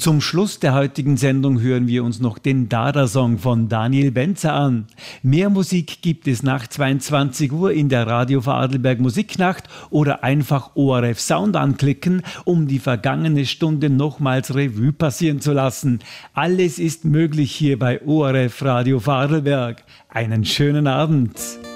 Zum Schluss der heutigen Sendung hören wir uns noch den Dada-Song von Daniel Benzer an. Mehr Musik gibt es nach 22 Uhr in der Radio Vorarlberg Musiknacht oder einfach ORF Sound anklicken, um die vergangene Stunde nochmals Revue passieren zu lassen. Alles ist möglich hier bei ORF Radio Vorarlberg. Einen schönen Abend.